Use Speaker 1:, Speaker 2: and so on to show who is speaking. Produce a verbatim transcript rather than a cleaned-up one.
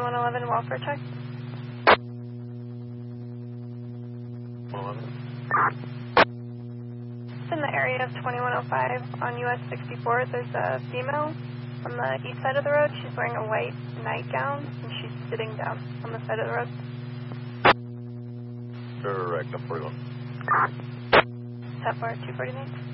Speaker 1: one eleven, welfare check.
Speaker 2: one eleven.
Speaker 1: It's in the area of twenty-one oh five on U S sixty-four. There's a female on the east side of the road. She's wearing a white nightgown, and she's sitting down on the side of the road.
Speaker 2: Correct, I'm forty-one.
Speaker 1: Set for two forty-nine.